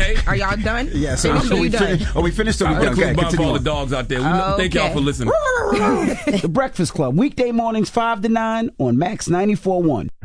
Okay. Are y'all done? Yeah, so Finish or you done? we finished or we done? Okay, for all the continue. dogs out there. Thank y'all for listening. The Breakfast Club, weekday mornings 5 to 9 on Max 94.1.